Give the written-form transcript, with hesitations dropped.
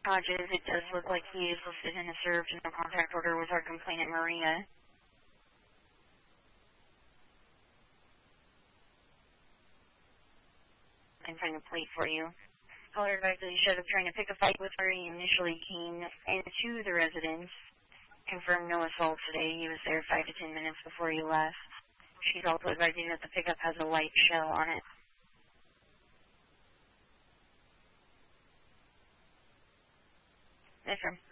Hodges, it does look like he is listed in a served no contact order with our complainant, Maria. I'm trying to plate for you. Caller advised that he showed up trying to pick a fight with her. He initially came into the residence. Confirmed no assault today. He was there 5 to 10 minutes before he left. She's also advising that the pickup has a white shell on it. Affirm.